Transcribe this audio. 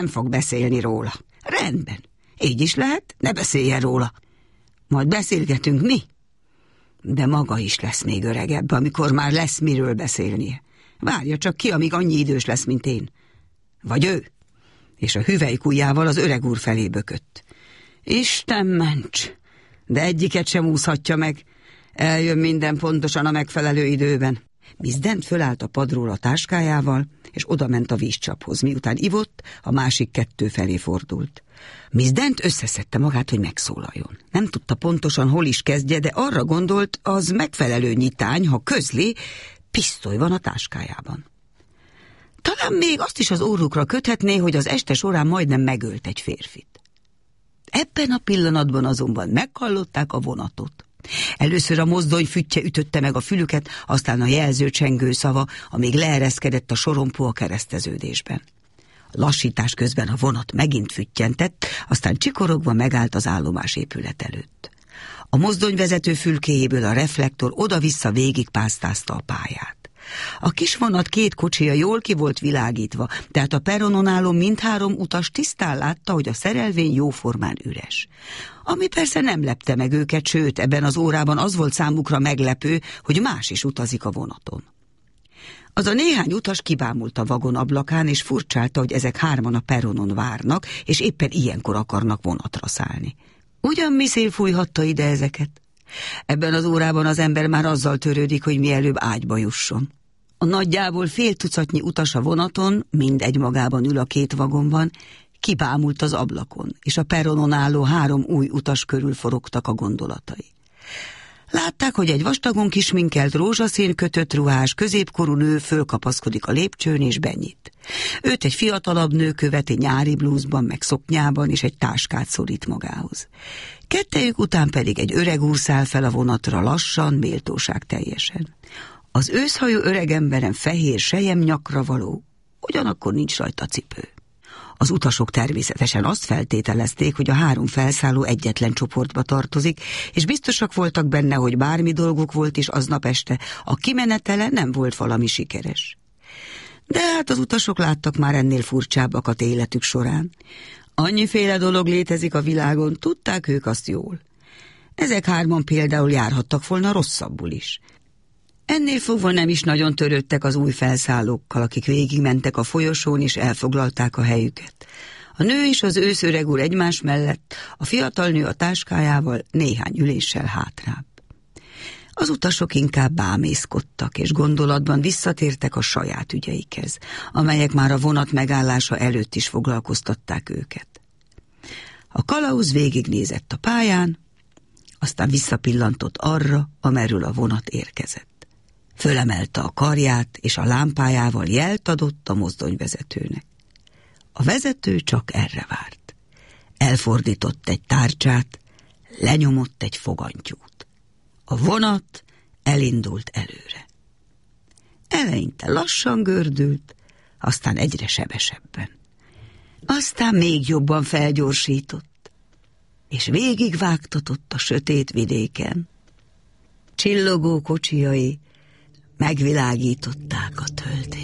nem fog beszélni róla. Rendben, így is lehet, ne beszéljen róla. Majd beszélgetünk mi? De maga is lesz még öregebb, amikor már lesz miről beszélnie. Várja csak ki, amíg annyi idős lesz, mint én. Vagy ő. És a hüvelykujjával az öreg úr felé bökött. Isten ments! De egyiket sem úszhatja meg. Eljön minden pontosan a megfelelő időben. Miss Dent fölállt a padról a táskájával, és odament a vízcsaphoz. Miután ivott, a másik kettő felé fordult. Miss Dent összeszedte magát, hogy megszólaljon. Nem tudta pontosan, hol is kezdje, de arra gondolt, az megfelelő nyitány, ha közli, pisztoly van a táskájában. Talán még azt is az orrukra köthetné, hogy az este során majdnem megölt egy férfit. Ebben a pillanatban azonban meghallották a vonatot. Először a mozdony füttye ütötte meg a fülüket, aztán a jelző csengő szava, amíg leereszkedett a sorompó a kereszteződésben. Lassítás közben a vonat megint füttyentett, aztán csikorogva megállt az állomásépület előtt. A mozdonyvezető fülkéjéből a reflektor oda-vissza végigpásztázta a pályát. A kis vonat két kocsija jól ki volt világítva, tehát a peronon álló mindhárom utas tisztán látta, hogy a szerelvény jóformán üres. Ami persze nem lepte meg őket, sőt, ebben az órában az volt számukra meglepő, hogy más is utazik a vonaton. Az a néhány utas kibámult a vagon ablakán, és furcsálta, hogy ezek hárman a peronon várnak, és éppen ilyenkor akarnak vonatra szállni. Ugyan mi szél fújhatta ide ezeket? Ebben az órában az ember már azzal törődik, hogy mielőbb ágyba jusson. A nagyjából fél tucatnyi utas a vonaton, mind egymagában ül a két vagonban, kibámult az ablakon, és a peronon álló három új utas körül forogtak a gondolatai. Látták, hogy egy vastagon kisminkelt, rózsaszín kötött ruhás, középkorú nő fölkapaszkodik a lépcsőn és benyit. Őt egy fiatalabb nő követi nyári blúzban, meg szoknyában, és egy táskát szorít magához. Kettejük után pedig egy öreg úr száll fel a vonatra lassan, méltóság teljesen. Az őszhajú öregemberen fehér selyemnyakra való, ugyanakkor nincs rajta cipő. Az utasok természetesen azt feltételezték, hogy a három felszálló egyetlen csoportba tartozik, és biztosak voltak benne, hogy bármi dolguk volt is aznap este, a kimenetele nem volt valami sikeres. De hát az utasok láttak már ennél furcsábbakat életük során. Annyiféle dolog létezik a világon, tudták ők azt jól. Ezek hárman például járhattak volna rosszabbul is. Ennél fogva nem is nagyon törődtek az új felszállókkal, akik végigmentek a folyosón és elfoglalták a helyüket. A nő és az őszöreg úr egymás mellett, a fiatal nő a táskájával néhány üléssel hátrább. Az utasok inkább bámészkodtak, és gondolatban visszatértek a saját ügyeikhez, amelyek már a vonat megállása előtt is foglalkoztatták őket. A kalauz végignézett a pályán, aztán visszapillantott arra, amerről a vonat érkezett. Fölemelte a karját, és a lámpájával jelt adott a mozdonyvezetőnek. A vezető csak erre várt. Elfordított egy tárcsát, lenyomott egy fogantyút. A vonat elindult előre. Eleinte lassan gördült, aztán egyre sebesebben. Aztán még jobban felgyorsított, és végigvágtatott a sötét vidéken. Csillogó kocsijai megvilágították a töltést.